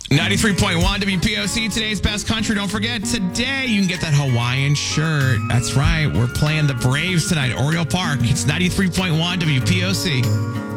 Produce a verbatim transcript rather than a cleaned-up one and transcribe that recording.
ninety-three point one W P O C, today's best country. Don't forget, today you can get that Hawaiian shirt. That's right. We're playing the Braves tonight at Oriole Park. It's ninety-three point one W P O C.